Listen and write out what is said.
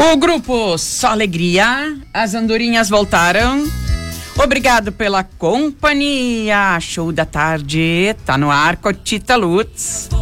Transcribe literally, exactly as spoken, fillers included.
O grupo Só Alegria, as andorinhas voltaram. Obrigado pela companhia. Show da tarde, tá no ar, Cotita Lutz.